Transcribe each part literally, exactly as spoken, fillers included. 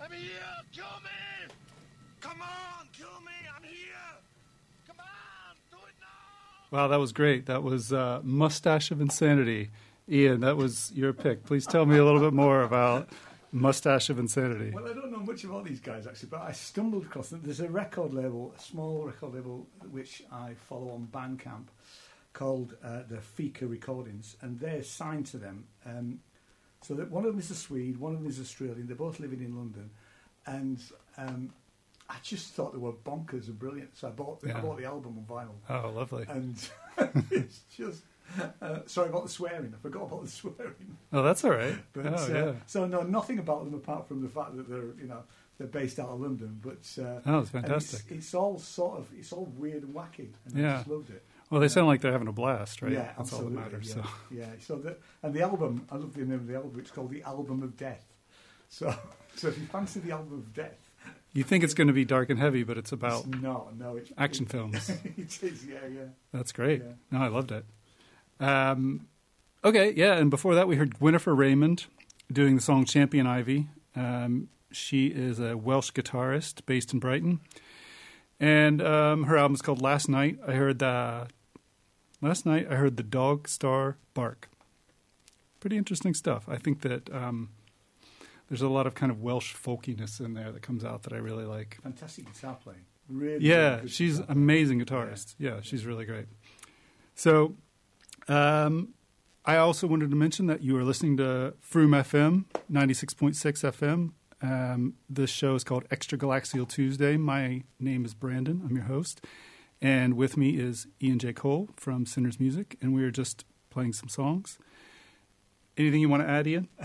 I'm here! Kill me! Come on, kill me! I'm here! Come on, do it now! Wow, that was great. That was uh, Mustache of Insanity. Ian, that was your pick. Please tell me a little bit more about Mustache of Insanity. Well, I don't know much about these guys, actually, but I stumbled across them. There's a record label, a small record label, which I follow on Bandcamp, called uh, the Fika Recordings, and they're signed to them. Um, so that one of them is a Swede, one of them is Australian. They're both living in London, and um, I just thought they were bonkers and brilliant. So I bought the, Yeah. I bought the album on vinyl. Oh, lovely. And it's just... Uh, sorry about the swearing. I forgot about the swearing. Oh, that's all right. But, oh, uh, yeah. So no, nothing about them apart from the fact that they're, you know, they're based out of London. But uh, Oh, it's and fantastic. It's, it's all sort of, it's all weird and wacky. And Yeah. I just loved it. Well, they Yeah. sound like they're having a blast, right? Yeah, That's all that absolutely. matters. Yeah. So. yeah. So the and the album, I love the name of the album. It's called the Album of Death. So, so if you fancy the Album of Death, You think it's going to be dark and heavy, but it's about it's no, no, it's action it, films. it is, yeah, yeah. That's great. Yeah. No, I loved it. Um, okay, yeah, and before that we heard Gwynnifer Raymond doing the song Champion Ivy. Um, she is a Welsh guitarist based in Brighton. And um, her album is called Last Night. I heard the, last night I heard the dog star bark. Pretty interesting stuff. I think that um, there's a lot of kind of Welsh folkiness in there that comes out that I really like. Fantastic guitar playing. Really, Yeah, really good she's guitar amazing playing. guitarist. Yeah, yeah she's really great. So, um, I also wanted to mention that you are listening to Froome F M, ninety-six point six F M. Um, this show is called Extra Galaxial Tuesday. My name is Brandon. I'm your host. And with me is Ian J. Cole from Sinners Music, and we are just playing some songs. Anything you want to add, Ian?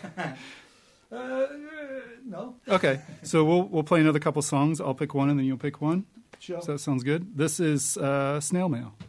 Uh, no. Okay, so we'll we'll play another couple songs. I'll pick one, and then you'll pick one. Sure. So that sounds good. This is uh, Snail Mail.